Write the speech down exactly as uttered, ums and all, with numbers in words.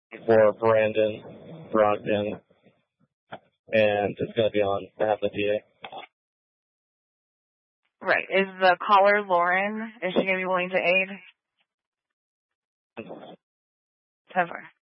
for Brandon Brogdon, and it's going to be on behalf of the D A. Right. Is the caller Lauren? Is she going to be willing to aid? So far.